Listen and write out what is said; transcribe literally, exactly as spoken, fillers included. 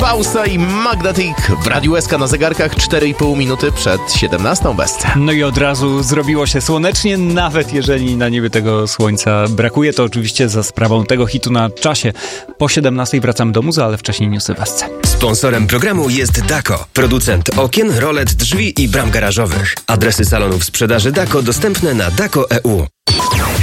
Klausa i Magnetic w Radiu S K na zegarkach cztery i pół minuty przed siedemnastą Bestia. No i od razu zrobiło się słonecznie, nawet jeżeli na niebie tego słońca brakuje, to oczywiście za sprawą tego hitu na czasie. Po siedemnastej wracamy do muzy, ale wcześniej newsy w S C. Sponsorem programu jest Dako, producent okien, rolet, drzwi i bram garażowych. Adresy salonów sprzedaży Dako dostępne na dako kropka e u.